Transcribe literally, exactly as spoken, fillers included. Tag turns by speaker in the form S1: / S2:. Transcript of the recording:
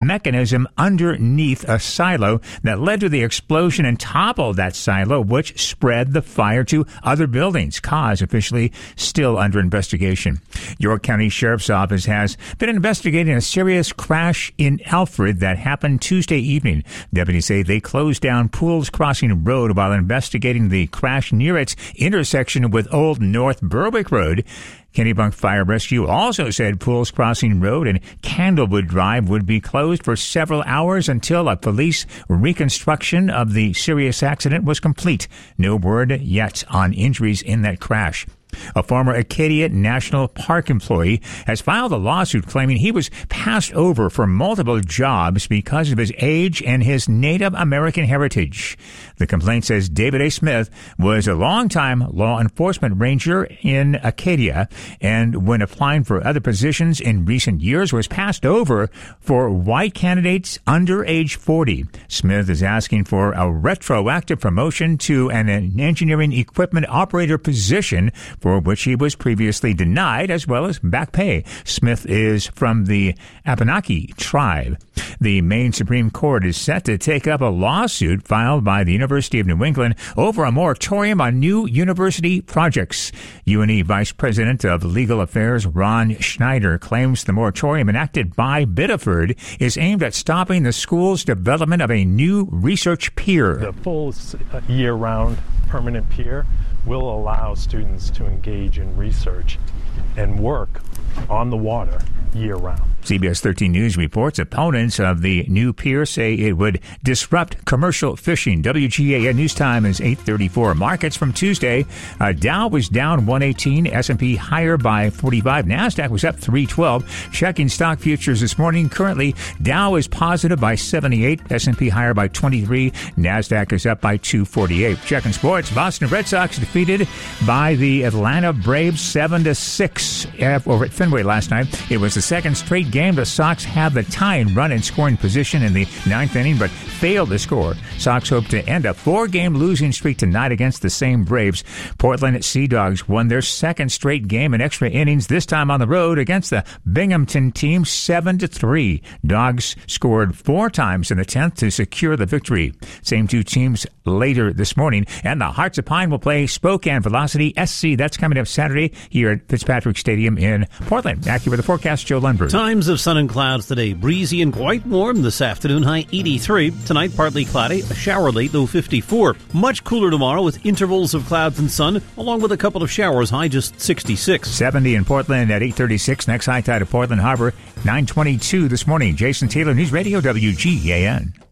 S1: mechanism underneath a silo that led to the explosion and toppled that silo, which spread the fire to other buildings. Cause officially still under investigation. York County Sheriff's Office has been investigating a serious crash in Alfred that happened Tuesday evening. Deputies say they closed down Pools Crossing Road while investigating the crash near its intersection with Old North Berwick Road. Kennebunk Fire Rescue also said Pools Crossing Road and Candlewood Drive would be closed for several hours until a police reconstruction of the serious accident was complete. No word yet on injuries in that crash. A former Acadia National Park employee has filed a lawsuit claiming he was passed over for multiple jobs because of his age and his Native American heritage. The complaint says David A. Smith was a longtime law enforcement ranger in Acadia and when applying for other positions in recent years was passed over for white candidates under age forty. Smith is asking for a retroactive promotion to an engineering equipment operator position for which he was previously denied, as well as back pay. Smith is from the Abenaki tribe. The Maine Supreme Court is set to take up a lawsuit filed by the University of New England over a moratorium on new university projects. U N E Vice President of Legal Affairs Ron Schneider claims the moratorium enacted by Biddeford is aimed at stopping the school's development of a new research pier.
S2: The full year-round permanent pier will allow students to engage in research and work on the water year-round.
S1: C B S thirteen News reports opponents of the new pier say it would disrupt commercial fishing. W G A N News Time is eight thirty-four. Markets from Tuesday. Uh, Dow was down one eighteen. S and P higher by forty-five. NASDAQ was up three twelve. Checking stock futures this morning. Currently, Dow is positive by seventy-eight. S and P higher by twenty-three. NASDAQ is up by two forty-eight. Checking sports. Boston Red Sox defeated by the Atlanta Braves seven to six over at Fenway last night. It was the second straight game the Sox have the tying run in scoring position in the ninth inning, but failed to score. Sox hope to end a four-game losing streak tonight against the same Braves. Portland Sea Dogs won their second straight game in extra innings, this time on the road against the Binghamton team, seven to three. Dogs scored four times in the tenth to secure the victory. Same two teams later this morning, and the Hearts of Pine will play Spokane Velocity S C. That's coming up Saturday here at Fitzpatrick Stadium in Portland. Back here with the forecast, Joe Lundberg.
S3: Times of sun and clouds today. Breezy and quite warm this afternoon, high eighty-three. Tonight, partly cloudy, a shower late, low fifty-four. Much cooler tomorrow with intervals of clouds and sun, along with a couple of showers, high just sixty-six.
S1: seventy in Portland at eight thirty-six. Next high tide at Portland Harbor, nine twenty-two this morning. Jason Taylor, News Radio, W G A N.